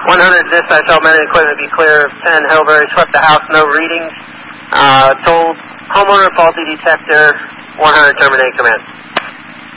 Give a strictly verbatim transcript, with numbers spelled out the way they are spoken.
one hundred dispatch, all men and equipment be clear. ten Hillberry swept the house, no readings. Uh, told homeowner faulty detector. one hundred terminate command.